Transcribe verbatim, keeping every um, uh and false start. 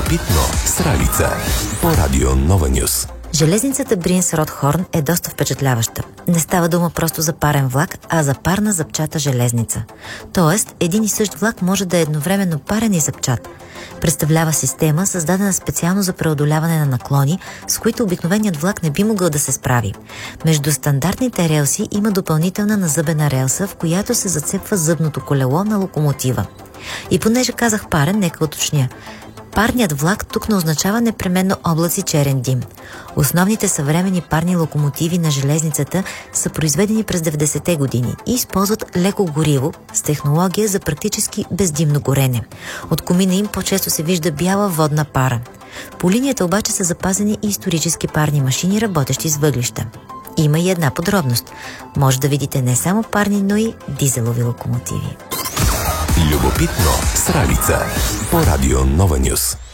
Любопитно с Ралица по Радио Нова Нюс. Железницата Бринс Ротхорн е доста впечатляваща. Не става дума просто за парен влак, а за парна зъбчата железница. Тоест, един и същ влак може да е едновременно парен и зъбчат. Представлява система, създадена специално за преодоляване на наклони, с които обикновеният влак не би могъл да се справи. Между стандартните релси има допълнителна назъбена релса, в която се зацепва зъбното колело на локомотива. И понеже казах парен, нека уточня. Парният влак тук не означава непременно облаци черен дим. Основните съвременни парни локомотиви на железницата са произведени през деветдесетте години и използват леко гориво с технология за практически бездимно горене. От комина им по-често се вижда бяла водна пара. По линията обаче са запазени и исторически парни машини, работещи с въглища. Има и една подробност. Може да видите не само парни, но и дизелови локомотиви. Любопитно с Ралица по Радио Нова Нюс.